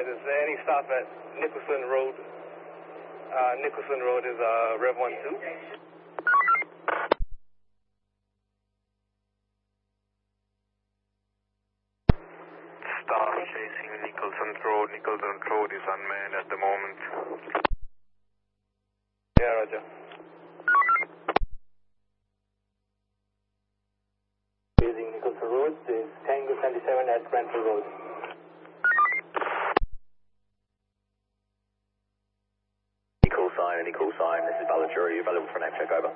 is there any stop at Nicholson Road? Nicholson Road is Rev 12. Staff chasing Nicholson Road. Nicholson Road is unmanned at the moment. Yeah, roger. Using Nicholson Road is Tango 77 at Granville Road. Any call sign, this is Balajura, you available for an check over?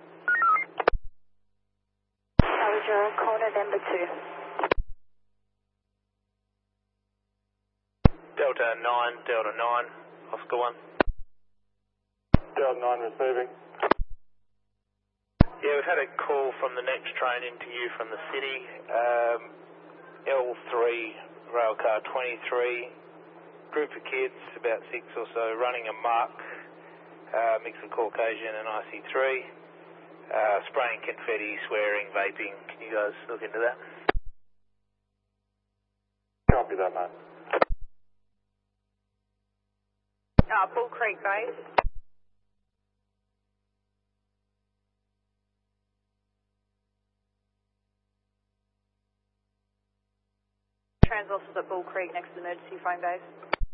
Balajura, call November 2. Delta 9, Oscar 1. Delta 9 receiving. Yeah, we've had a call from the next train into you from the city. L3, railcar 23, group of kids, about 6 or so, running amok. Mix of Caucasian and IC3, spraying confetti, swearing, vaping. Can you guys look into that? Copy that, mate. Bull Creek base. Transloss at Bull Creek next to the emergency phone base.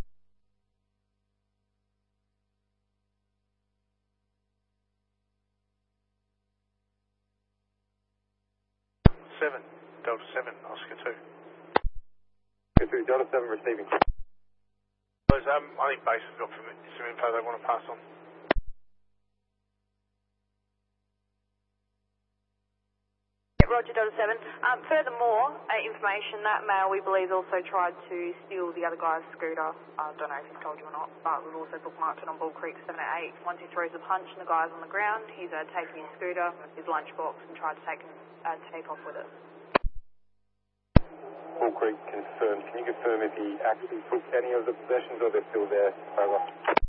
Delta 7, Oscar 2. Oscar 2, Delta 7 receiving. I think base has got some info they want to pass on. Roger, Delta 7. Furthermore, information that male we believe also tried to steal the other guy's scooter. I don't know if he's told you or not, but we've also bookmarked it on Bull Creek 788. Once he throws a punch and the guy's on the ground, he's taken his scooter, his lunchbox, and tried to take off with it. Bull Creek confirmed. Can you confirm if he actually took any of the possessions or they're still there? Over.